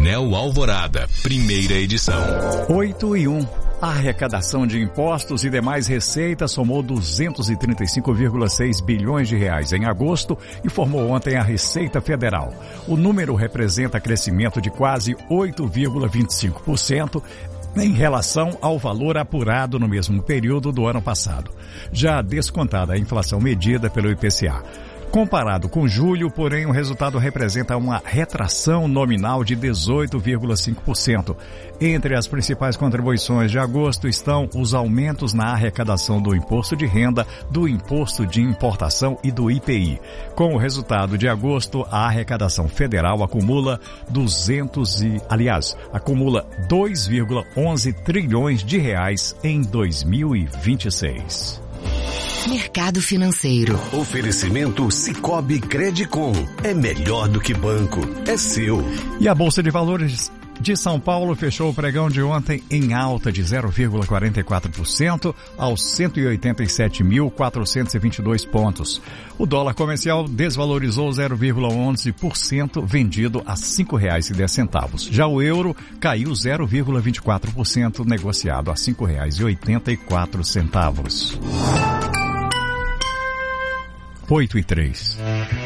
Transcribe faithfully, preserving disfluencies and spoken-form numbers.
Painel Alvorada, primeira edição. oito e um. A arrecadação de impostos e demais receitas somou duzentos e trinta e cinco vírgula seis bilhões de reais em agosto, informou ontem a Receita Federal. O número representa crescimento de quase oito vírgula vinte e cinco por cento em relação ao valor apurado no mesmo período do ano passado, já descontada a inflação medida pelo I P C A. Comparado com julho, porém, o resultado representa uma retração nominal de dezoito vírgula cinco por cento. Entre as principais contribuições de agosto estão os aumentos na arrecadação do imposto de renda, do imposto de importação e do I P I. Com o resultado de agosto, a arrecadação federal acumula duzentos e, aliás, acumula dois vírgula onze trilhões de reais em dois mil e vinte e seis. Mercado financeiro. Oferecimento Sicoob Credicom. É melhor do que banco. É seu. E a Bolsa de Valores de São Paulo fechou o pregão de ontem em alta de zero vírgula quarenta e quatro por cento aos cento e oitenta e sete mil quatrocentos e vinte e dois pontos. O dólar comercial desvalorizou zero vírgula onze por cento, vendido a cinco reais e dez centavos. Já o euro caiu zero vírgula vinte e quatro por cento, negociado a cinco reais e oitenta e quatro centavos. oito e três.